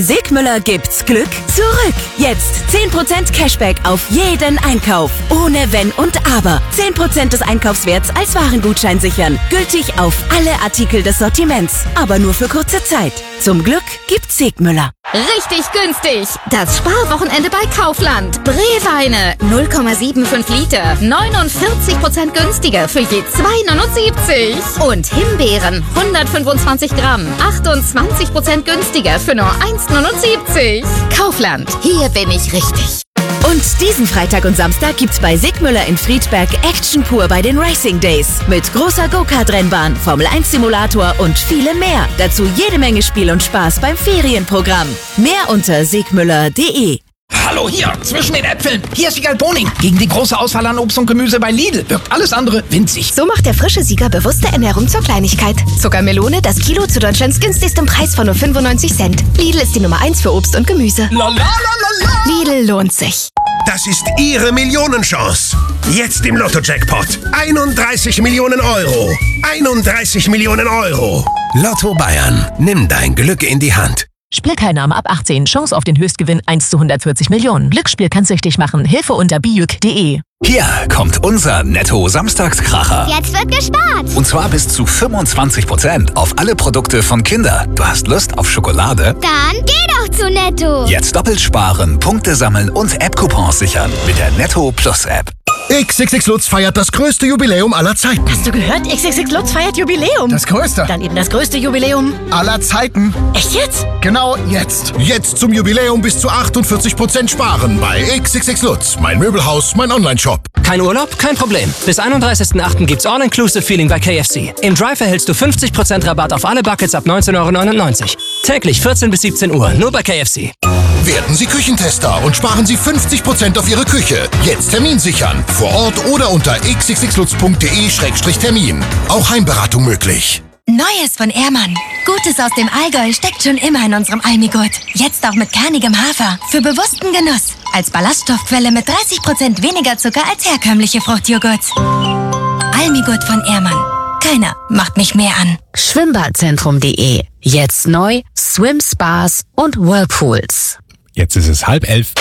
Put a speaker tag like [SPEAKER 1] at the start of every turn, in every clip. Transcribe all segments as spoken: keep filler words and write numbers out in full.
[SPEAKER 1] Sigmüller gibt's Glück zurück. Jetzt zehn Prozent Cashback auf jeden Einkauf. Ohne Wenn und Aber. zehn Prozent des Einkaufswerts als Warengutschein sichern. Gültig auf alle Artikel des Sortiments. Aber nur für kurze Zeit. Zum Glück gibt's Sigmüller.
[SPEAKER 2] Richtig günstig. Das Sparwochenende bei Kaufland. Breweine null Komma fünfundsiebzig Liter. neunundvierzig Prozent günstiger für je zwei Komma neunundsiebzig. Und Himbeeren hundertfünfundzwanzig Gramm. achtundzwanzig Prozent günstiger für nur eins Komma neunundsiebzig. Kaufland. Hier bin ich richtig.
[SPEAKER 1] Und diesen Freitag und Samstag gibt's bei Sigmüller in Friedberg Action pur bei den Racing Days. Mit großer Go-Kart-Rennbahn, Formel eins Simulator und viele mehr. Dazu jede Menge Spiel und Spaß beim Ferienprogramm. Mehr unter sigmüller punkt de.
[SPEAKER 3] Hallo hier, zwischen den Äpfeln. Hier ist Siegal Boning. Gegen die große Auswahl an Obst und Gemüse bei Lidl wirkt alles andere winzig.
[SPEAKER 4] So macht der frische Sieger bewusste Ernährung zur Kleinigkeit. Zuckermelone, das Kilo zu Deutschlands günstigstem Preis von nur fünfundneunzig Cent. Lidl ist die Nummer eins für Obst und Gemüse.
[SPEAKER 3] La, la, la, la, la.
[SPEAKER 4] Lidl lohnt sich.
[SPEAKER 5] Das ist Ihre Millionenchance. Jetzt im Lotto-Jackpot. einunddreißig Millionen Euro. einunddreißig Millionen Euro. Lotto Bayern. Nimm dein Glück in die Hand.
[SPEAKER 6] Spielteilnahme ab achtzehn. Chance auf den Höchstgewinn eins zu hundertvierzig Millionen. Glücksspiel kann süchtig machen. Hilfe unter bijuk punkt de.
[SPEAKER 7] Hier kommt unser Netto-Samstagskracher.
[SPEAKER 8] Jetzt wird gespart.
[SPEAKER 7] Und zwar bis zu fünfundzwanzig Prozent auf alle Produkte von Kinder. Du hast Lust auf Schokolade?
[SPEAKER 8] Dann geh doch zu Netto.
[SPEAKER 7] Jetzt doppelt sparen, Punkte sammeln und App-Coupons sichern mit der Netto Plus App.
[SPEAKER 5] X X X Lutz feiert das größte Jubiläum aller Zeiten.
[SPEAKER 9] Hast du gehört? X X X Lutz feiert Jubiläum.
[SPEAKER 5] Das größte.
[SPEAKER 9] Dann eben das größte Jubiläum
[SPEAKER 5] aller Zeiten.
[SPEAKER 9] Echt jetzt?
[SPEAKER 5] Genau jetzt. Jetzt zum Jubiläum bis zu achtundvierzig Prozent sparen bei X X X Lutz. Mein Möbelhaus, mein Online-Shop.
[SPEAKER 10] Kein Urlaub? Kein Problem. Bis einunddreißigsten achten gibt's All-Inclusive-Feeling bei K F C. Im Drive erhältst du fünfzig Prozent Rabatt auf alle Buckets ab neunzehn Euro neunundneunzig. Täglich vierzehn bis siebzehn Uhr, nur bei K F C.
[SPEAKER 5] Werden Sie Küchentester und sparen Sie fünfzig Prozent auf Ihre Küche. Jetzt Termin sichern. Vor Ort oder unter x x x lutz punkt de Schrägstrich Termin. Auch Heimberatung möglich.
[SPEAKER 4] Neues von Ehrmann. Gutes aus dem Allgäu steckt schon immer in unserem Almigurt. Jetzt auch mit kernigem Hafer. Für bewussten Genuss. Als Ballaststoffquelle mit dreißig Prozent weniger Zucker als herkömmliche Fruchtjoghurts. Almigurt von Ehrmann. Keiner macht mich mehr an.
[SPEAKER 1] Schwimmbadzentrum punkt de. Jetzt neu Swim Spas und Whirlpools.
[SPEAKER 11] Jetzt ist es halb elf.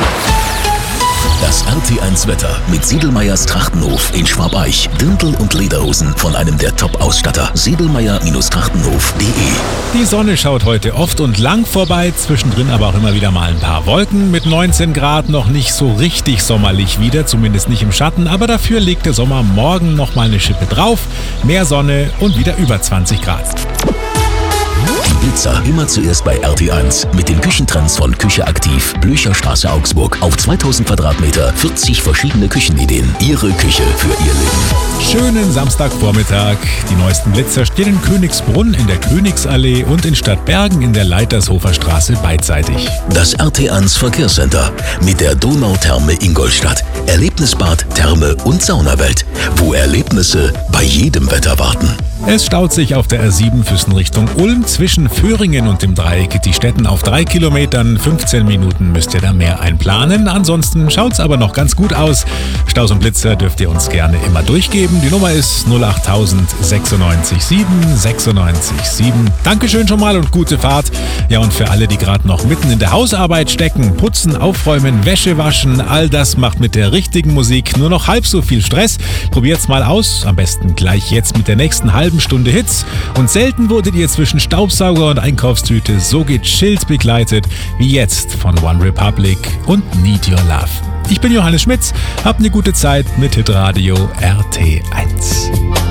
[SPEAKER 12] Das R T eins Wetter mit Siedelmeyers Trachtenhof in Schwabeich. Dirndl und Lederhosen von einem der Top-Ausstatter. Siedelmeyer Trachtenhof punkt de.
[SPEAKER 11] Die Sonne schaut heute oft und lang vorbei, zwischendrin aber auch immer wieder mal ein paar Wolken. Mit neunzehn Grad noch nicht so richtig sommerlich wieder, zumindest nicht im Schatten, aber dafür legt der Sommer morgen noch mal eine Schippe drauf. Mehr Sonne und wieder über zwanzig Grad.
[SPEAKER 12] Die Blitzer immer zuerst bei R T eins mit den Küchentrends von Küche aktiv, Blücherstraße Augsburg. Auf zweitausend Quadratmeter, vierzig verschiedene Küchenideen. Ihre Küche für Ihr Leben.
[SPEAKER 11] Schönen Samstagvormittag. Die neuesten Blitzer stehen in Königsbrunn in der Königsallee und in Stadtbergen in der Leitershofer Straße beidseitig.
[SPEAKER 12] Das R T eins Verkehrscenter mit der Donautherme Ingolstadt. Erlebnisbad, Therme und Saunawelt, wo Erlebnisse bei jedem Wetter warten.
[SPEAKER 11] Es staut sich auf der R sieben Füssen Richtung Ulm zwischen Föhringen und dem Dreieck die Städten auf drei Kilometern. fünfzehn Minuten müsst ihr da mehr einplanen. Ansonsten schaut's aber noch ganz gut aus. Staus und Blitzer dürft ihr uns gerne immer durchgeben. Die Nummer ist null acht null null sechs sieben sechs neun sieben. Dankeschön schon mal und gute Fahrt. Ja, und für alle, die gerade noch mitten in der Hausarbeit stecken, putzen, aufräumen, Wäsche waschen, all das macht mit der richtigen Musik nur noch halb so viel Stress. Probiert's mal aus. Am besten gleich jetzt mit der nächsten halben Stunde Hits. Und selten wurdet ihr zwischen Staubsauger und Einkaufstüte so gechillt begleitet wie jetzt von One Republic und Need Your Love. Ich bin Johannes Schmitz, habt eine gute Zeit mit Hitradio R T eins.